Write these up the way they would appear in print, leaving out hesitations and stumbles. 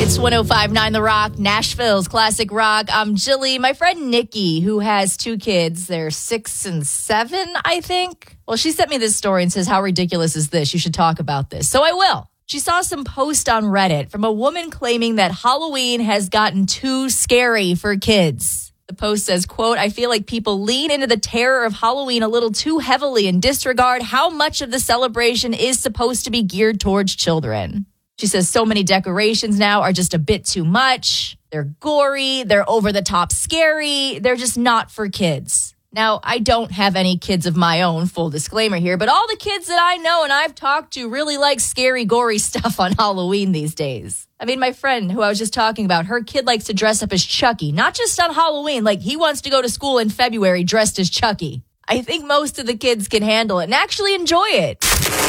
It's 105.9 The Rock, Nashville's classic rock. I'm Jilly. My friend Nikki, who has two kids, they're 6 and 7, I think. Well, she sent me this story and says, how ridiculous is this? You should talk about this. So I will. She saw some post on Reddit from a woman claiming that Halloween has gotten too scary for kids. The post says, quote, I feel like people lean into the terror of Halloween a little too heavily and disregard how much of the celebration is supposed to be geared towards children. She says so many decorations now are just a bit too much. They're gory. They're over the top scary. They're just not for kids. Now, I don't have any kids of my own, full disclaimer here, but all the kids that I know and I've talked to really like scary, gory stuff on Halloween these days. I mean, my friend who I was just talking about, her kid likes to dress up as Chucky, not just on Halloween. Like, he wants to go to school in February dressed as Chucky. I think most of the kids can handle it and actually enjoy it.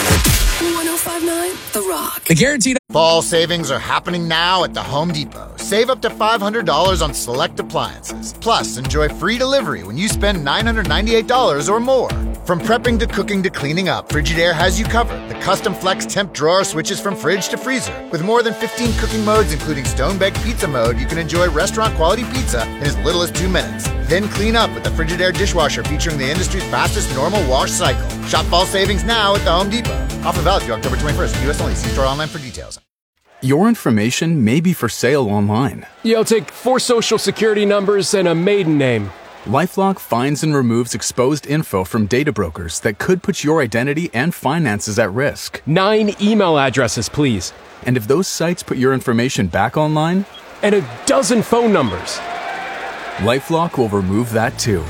105.9 The Rock. The guaranteed Fall savings are happening now at the Home Depot. Save up to $500 on select appliances. Plus, enjoy free delivery when you spend $998 or more. From prepping to cooking to cleaning up, Frigidaire has you covered. The custom flex temp drawer switches from fridge to freezer. With more than 15 cooking modes, including stone-baked pizza mode, you can enjoy restaurant-quality pizza in as little as 2 minutes. Then clean up with the Frigidaire dishwasher featuring the industry's fastest normal wash cycle. Shop fall savings now at the Home Depot. Offer valid through October 21st. U.S. only. See store online for details. Your information may be for sale online. Yeah, I'll take 4 social security numbers and a maiden name. LifeLock finds and removes exposed info from data brokers that could put your identity and finances at risk. 9 email addresses, please. And if those sites put your information back online, And a dozen phone numbers. LifeLock will remove that too.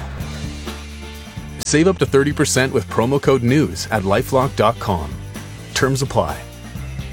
Save up to 30% with promo code NEWS at LifeLock.com. Terms apply.